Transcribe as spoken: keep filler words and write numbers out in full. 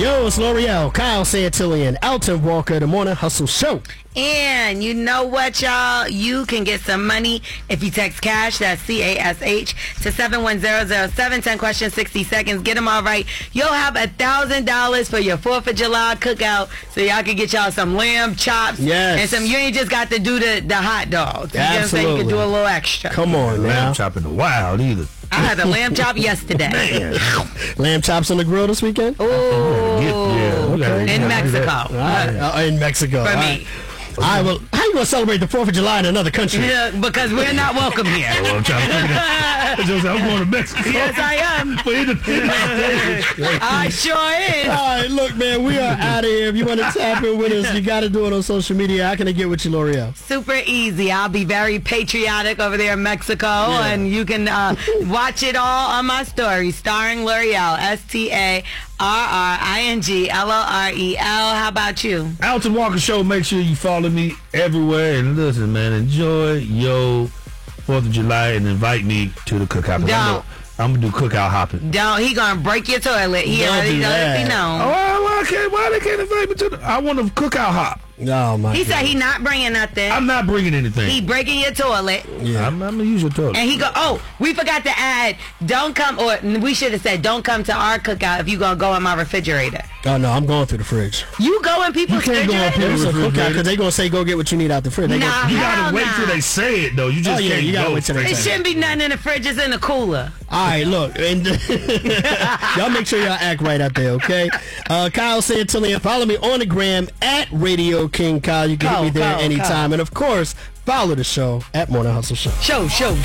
Yo, it's L'Oreal, Kyle Santillan, Alton Walker, the Morning Hustle Show. And you know what, y'all? You can get some money if you text CASH, that's C A S H, to seven one zero zero seven. ten questions, sixty seconds. Get them all right. You'll have one thousand dollars for your fourth of July cookout, so y'all can get y'all some lamb chops. Yes. And some, you ain't just got to do the, the hot dogs. You know what I'm saying? You can do a little extra. Come on, now. Lamb chop in the wild either. I had a lamb chop yesterday. Man. Lamb chops on the grill this weekend? Ooh. Yeah, okay. In Mexico. All right. Uh, in Mexico. For all me. Right. All right, well, how you going to celebrate the fourth of July in another country? Yeah, because we're not welcome here. Well, I'm trying to figure that. I'm going to Mexico. Yes, I am. For Independence Day. I sure is. All right, look, man, we are out of here. If you want to tap in with us, you got to do it on social media. How can I get with you, L'Oreal? Super easy. I'll be very patriotic over there in Mexico, Yeah. and you can uh, watch it all on my story, starring L'Oreal, S T A R R I N G L O R E L. How about you? Alton Walker Show. Make sure you follow me everywhere. And listen, man, enjoy your fourth of July and invite me to the cookout. 'Cause I know I'm going to do cookout hopping. Don't. He gonna break your toilet. He Don't already do let me that. know. Oh, why, why, can't, why they can't invite me to the... I want a cookout hop. Oh, my He God. said he not bringing nothing. I'm not bringing anything. He breaking your toilet. Yeah. I'm, I'm going to use your toilet. And he go, oh, we forgot to add, don't come, or we should have said, don't come to our cookout if you going to go in my refrigerator. Oh, no, I'm going through the fridge. You go in people's You can't go in refrigerators? people's- It's a cookout because they're going to say go get what you need out the fridge. They Nah. gonna- You got Hell to wait nah. till they say it, though. You just Oh, yeah, can't you gotta go wait till they straight. It shouldn't be nothing in the fridge, it's in the cooler. All right, look, and y'all make sure y'all act right out there, okay? Uh, Kyle Santillan, follow me on the gram at Radio King Kyle. You can hit Kyle, me there Kyle, anytime. Kyle. And, of course, follow the show at Morning Hustle Show. Show, show,